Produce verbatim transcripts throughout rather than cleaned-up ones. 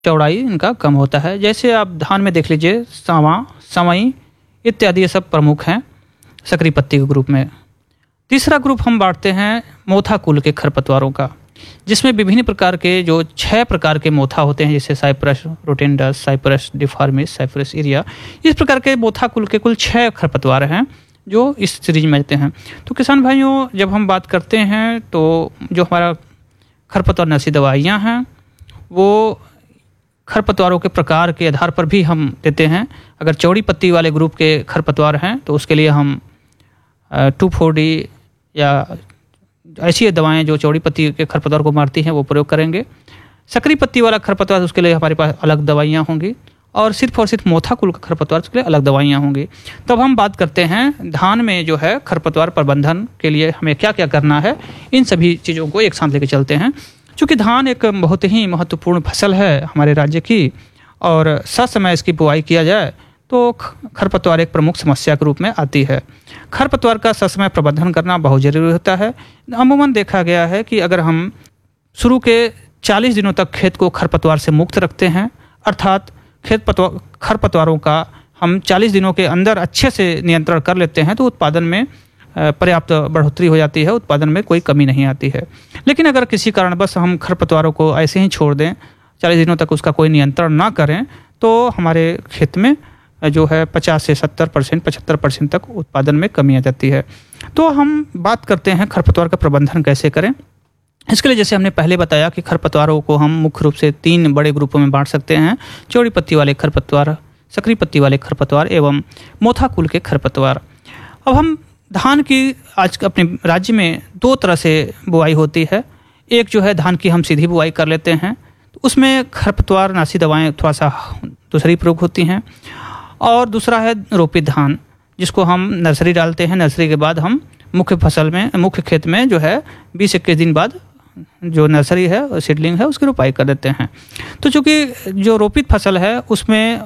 चौड़ाई इनका कम होता है। जैसे आप धान में देख लीजिए, सावा, सवई इत्यादि ये सब प्रमुख हैं सक्रिय पत्ती के ग्रुप में। तीसरा ग्रुप हम बांटते हैं मोथा कुल के खरपतवारों का, जिसमें विभिन्न प्रकार के जो छह प्रकार के मोथा होते हैं, जैसे Cyprus rotundus, Cyprus डिफॉर्मिस, Cyprus area. इस प्रकार के मोथा कुल के कुल छह खरपतवार हैं जो इस सीरीज में आते हैं। तो किसान भाइयों, जब हम बात करते हैं तो जो हमारा खरपतवार नाशी दवाइयाँ हैं वो खरपतवारों के प्रकार के आधार पर भी हम देते हैं। अगर चौड़ी पत्ती वाले ग्रुप के खरपतवार हैं तो उसके लिए हम टू फोर डी या ऐसी दवाएं जो चौड़ी पत्ती के खरपतवार को मारती हैं वो प्रयोग करेंगे। सक्रिय पत्ती वाला खरपतवार, उसके लिए हमारे पास अलग दवाइयाँ होंगी, और सिर्फ और सिर्फ मोथा कुल का खरपतवार के लिए अलग दवाइयाँ होंगी। तब हम बात करते हैं धान में जो है खरपतवार प्रबंधन के लिए हमें क्या क्या करना है। इन सभी चीज़ों को एक साथ लेकर चलते हैं। चूँकि धान एक बहुत ही महत्वपूर्ण फसल है हमारे राज्य की, और ससमय इसकी बुआई किया जाए तो खरपतवार एक प्रमुख समस्या के रूप में आती है। खरपतवार का ससमय प्रबंधन करना बहुत ज़रूरी होता है। अमूमन देखा गया है कि अगर हम शुरू के चालीस दिनों तक खेत को खरपतवार से मुक्त रखते हैं, अर्थात खेत पतवार खरपतवारों का हम चालीस दिनों के अंदर अच्छे से नियंत्रण कर लेते हैं, तो उत्पादन में पर्याप्त बढ़ोतरी हो जाती है, उत्पादन में कोई कमी नहीं आती है। लेकिन अगर किसी कारणवश हम खरपतवारों को ऐसे ही छोड़ दें, चालीस दिनों तक उसका कोई नियंत्रण ना करें, तो हमारे खेत में जो है पचास से सत्तर परसेंट पचहत्तर परसेंट तक उत्पादन में कमी आ जाती है। तो हम बात करते हैं खरपतवार का प्रबंधन कैसे करें। इसके लिए जैसे हमने पहले बताया कि खरपतवारों को हम मुख्य रूप से तीन बड़े ग्रुपों में बांट सकते हैं: चौड़ी पत्ती वाले खरपतवार, सक्रिय पत्ती वाले खरपतवार एवं मोथा कुल के खरपतवार। अब हम धान की आज अपने राज्य में दो तरह से बुआई होती है। एक जो है धान की हम सीधी बुआई कर लेते हैं, तो उसमें खरपतवार नाशी दवाएं थोड़ा सा दूसरी प्रयोग होती हैं, और दूसरा है रोपित धान, जिसको हम नर्सरी डालते हैं। नर्सरी के बाद हम मुख्य फसल में, मुख्य खेत में जो है बीस इक्कीस दिन बाद जो नर्सरी है, सीडलिंग है, उसकी रोपाई कर देते हैं। तो चूँकि जो रोपित फसल है उसमें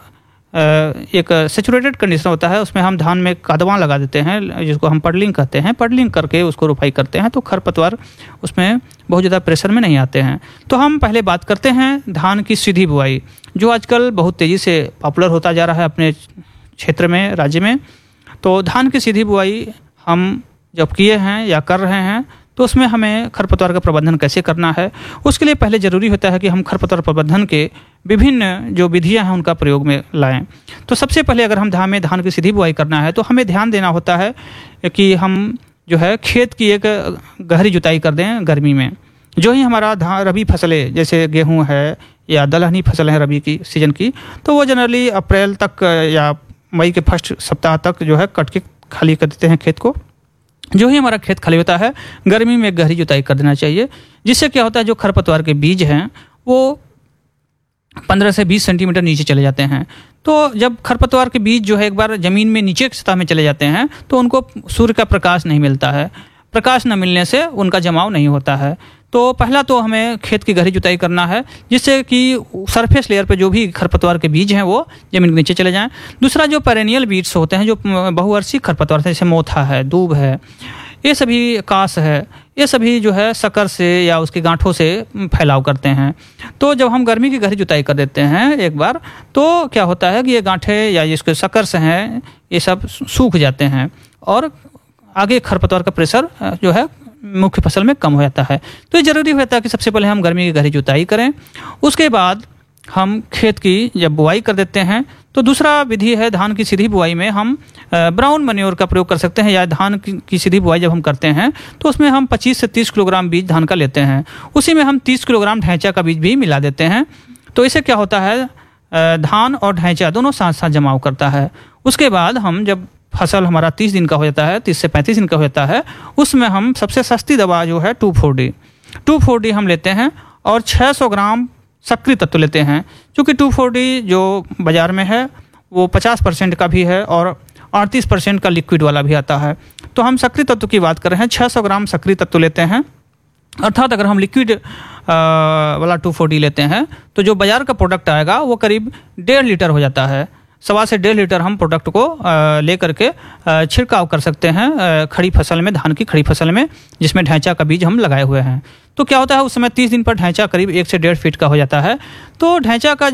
एक सेचुरेटेड कंडीशन होता है, उसमें हम धान में कादवा लगा देते हैं, जिसको हम पडलिंग कहते हैं। पडलिंग करके उसको रोपाई करते हैं, तो खरपतवार उसमें बहुत ज़्यादा प्रेशर में नहीं आते हैं। तो हम पहले बात करते हैं धान की सीधी बुआई, जो आजकल बहुत तेज़ी से पॉपुलर होता जा रहा है अपने क्षेत्र में, राज्य में। तो धान की सीधी बुआई हम जब किए हैं या कर रहे हैं, तो उसमें हमें खरपतवार का प्रबंधन कैसे करना है, उसके लिए पहले ज़रूरी होता है कि हम खरपतवार प्रबंधन के विभिन्न जो विधियां हैं उनका प्रयोग में लाएं। तो सबसे पहले अगर हम धान में धान की सीधी बुआई करना है तो हमें ध्यान देना होता है कि हम जो है खेत की एक गहरी जुताई कर दें गर्मी में। जो ही हमारा धान रबी फसलें जैसे गेहूँ है या दलहनी फसल है रबी की सीजन की, तो वो जनरली अप्रैल तक या मई के फर्स्ट सप्ताह तक जो है कट के खाली कर देते हैं खेत को। जो ही हमारा खेत खाली होता है, गर्मी में गहरी जुताई कर देना चाहिए, जिससे क्या होता है जो खरपतवार के बीज हैं वो पंद्रह से बीस सेंटीमीटर नीचे चले जाते हैं। तो जब खरपतवार के बीज जो है एक बार ज़मीन में नीचे की सतह में चले जाते हैं तो उनको सूर्य का प्रकाश नहीं मिलता है, प्रकाश न मिलने से उनका जमाव नहीं होता है। तो पहला तो हमें खेत की गहरी जुताई करना है, जिससे कि सरफेस लेयर पे जो भी खरपतवार के बीज हैं वो जमीन के नीचे चले जाएं। दूसरा जो पेरेनियल बीड्स होते हैं, जो बहुवर्षीय खरपतवार हैं, जैसे मोथा है, दूब है, ये सभी कास है, ये सभी जो है शक्कर से या उसकी गांठों से फैलाव करते हैं। तो जब हम गर्मी की गहरी जुताई कर देते हैं एक बार, तो क्या होता है कि ये गांठें या जिसके शक्कर से हैं ये सब सूख जाते हैं, और आगे खरपतवार का प्रेशर जो है मुख्य फसल में कम हो जाता है। तो ये जरूरी होता है कि सबसे पहले हम गर्मी की गहरी जुताई करें। उसके बाद हम खेत की जब बुआई कर देते हैं, तो दूसरा विधि है धान की सीधी बुआई में हम ब्राउन मैन्योर का प्रयोग कर सकते हैं। या धान की सीधी बुआई जब हम करते हैं तो उसमें हम पच्चीस से तीस किलोग्राम बीज धान का लेते हैं, उसी में हम तीस किलोग्राम ढैंचा का बीज भी मिला देते हैं। तो इससे क्या होता है, धान और ढैंचा दोनों साथ साथ जमाव करता है। उसके बाद हम जब फसल हमारा तीस दिन का हो जाता है, तीस से पैंतीस दिन का हो जाता है, उसमें हम सबसे सस्ती दवा जो है to four D to four D हम लेते हैं, और छः सौ ग्राम सक्रिय तत्व लेते हैं। क्योंकि टू फोर डी जो बाज़ार में है वो पचास परसेंट का भी है और अड़तीस परसेंट का लिक्विड वाला भी आता है। तो हम सक्रिय तत्व की बात कर रहे हैं, छः सौ ग्राम सक्रिय तत्व लेते हैं। अर्थात अगर हम लिक्विड वाला टू फोर डी लेते हैं तो जो बाज़ार का प्रोडक्ट आएगा वो करीब डेढ़ लीटर हो जाता है। सवा से डेढ़ लीटर हम प्रोडक्ट को लेकर के छिड़काव कर सकते हैं खड़ी फसल में, धान की खड़ी फसल में, जिसमें ढैंचा का बीज हम लगाए हुए हैं। तो क्या होता है, उस समय तीस दिन पर ढैंचा करीब एक से डेढ़ फीट का हो जाता है। तो ढैंचा का